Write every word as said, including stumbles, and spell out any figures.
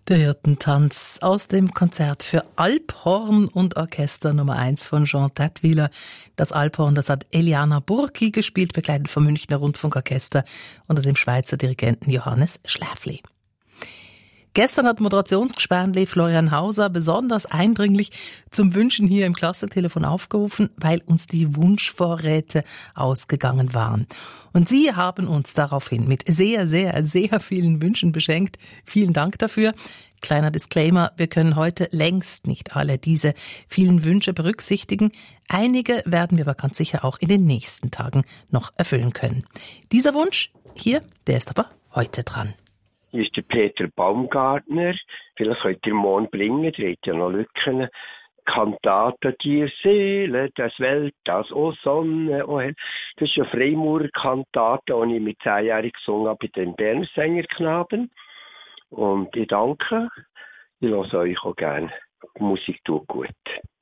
Der Hirtentanz aus dem Konzert für Alphorn und Orchester Nummer eins von Jean Tatwiler. Das Alphorn, das hat Eliana Burki gespielt, begleitet vom Münchner Rundfunkorchester unter dem Schweizer Dirigenten Johannes Schläfli. Gestern hat Moderationsgespernli Florian Hauser besonders eindringlich zum Wünschen hier im Klassiktelefon aufgerufen, weil uns die Wunschvorräte ausgegangen waren. Und Sie haben uns daraufhin mit sehr, sehr, sehr vielen Wünschen beschenkt. Vielen Dank dafür. Kleiner Disclaimer, wir können heute längst nicht alle diese vielen Wünsche berücksichtigen. Einige werden wir aber ganz sicher auch in den nächsten Tagen noch erfüllen können. Dieser Wunsch hier, der ist aber heute dran. Hier ist der Peter Baumgartner. Vielleicht könnt ihr morgen bringen, der hat ja noch Lücken. Kantate dir Seele, das Welt, das O Sonne, O Hell. Das ist eine Freimaurer-Kantate, die ich mit zehnjährigen gesungen habe bei den Berner Sängerknaben. Und ich danke, ich höre euch auch gerne. Die Musik tut gut.